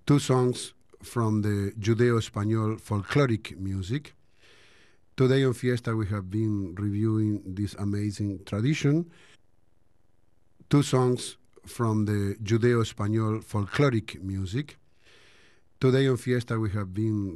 two songs from the Judeo-Espanol folkloric music. Today on Fiesta we have been reviewing this amazing tradition. Two songs from the Judeo-Espanol folkloric music. Today on Fiesta we have been